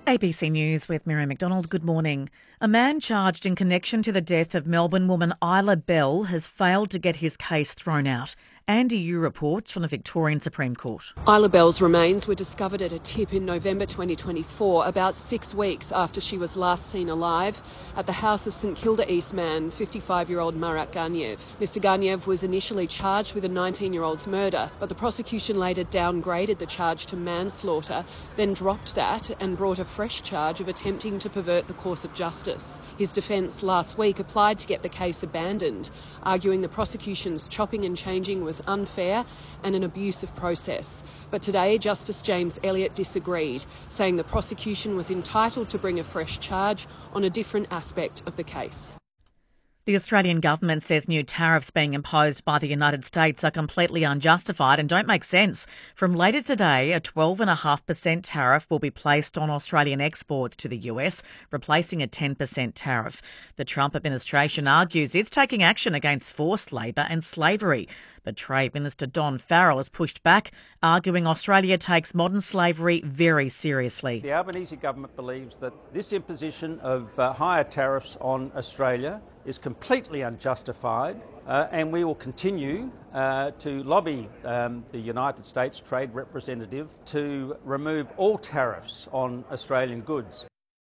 ABC News with Miriam McDonald. Good morning. A man charged in connection to the death of Melbourne woman Isla Bell has failed to get his case thrown out. Andy Yu reports from the Victorian Supreme Court. Isla Bell's remains were discovered at a tip in November 2024, about 6 weeks after she was last seen alive at the house of St Kilda East man, 55-year-old Marat Garniev. Mr Garniev was initially charged with a 19-year-old's murder, but the prosecution later downgraded the charge to manslaughter, then dropped that and brought a fresh charge of attempting to pervert the course of justice. His defence last week applied to get the case abandoned, arguing the prosecution's chopping and changing was unfair and an abusive process. But today, Justice James Elliott disagreed, saying the prosecution was entitled to bring a fresh charge on a different aspect of the case. The Australian government says new tariffs being imposed by the United States are completely unjustified and don't make sense. From later today, a 12.5% tariff will be placed on Australian exports to the US, replacing a 10% tariff. The Trump administration argues it's taking action against forced labour and slavery. But Trade Minister Don Farrell has pushed back, arguing Australia takes modern slavery very seriously. The Albanese government believes that this imposition of higher tariffs on Australia is completely unjustified, and we will continue to lobby the United States Trade Representative to remove all tariffs on Australian goods.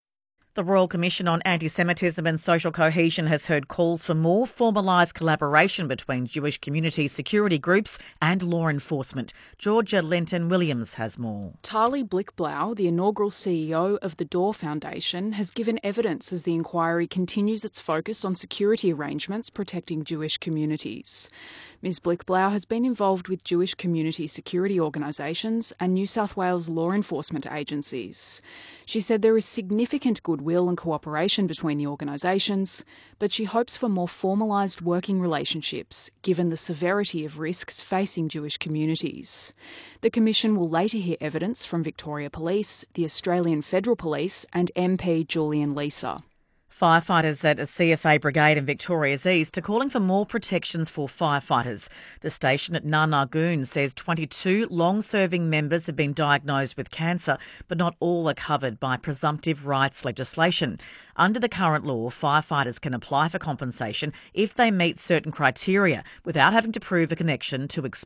The Royal Commission on Anti-Semitism and Social Cohesion has heard calls for more formalised collaboration between Jewish community security groups and law enforcement. Georgia Lenton-Williams has more. Tali Blickblau, the inaugural CEO of the Door Foundation, has given evidence as the inquiry continues its focus on security arrangements protecting Jewish communities. Ms Blickblau has been involved with Jewish community security organisations and New South Wales law enforcement agencies. She said there is significant goodwill and cooperation between the organisations, but she hopes for more formalised working relationships, given the severity of risks facing Jewish communities. The Commission will later hear evidence from Victoria Police, the Australian Federal Police and MP Julian Leeser. Firefighters at a CFA brigade in Victoria's East are calling for more protections for firefighters. The station at Narnagoon says 22 long-serving members have been diagnosed with cancer, but not all are covered by presumptive rights legislation. Under the current law, firefighters can apply for compensation if they meet certain criteria without having to prove a connection to